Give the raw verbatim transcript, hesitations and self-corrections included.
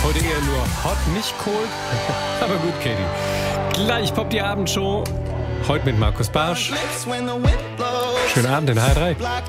Heute eher nur hot, nicht cold. Aber gut, Katie. Gleich poppt die Abendshow. Heute mit Markus Barsch. Schönen Abend in H drei.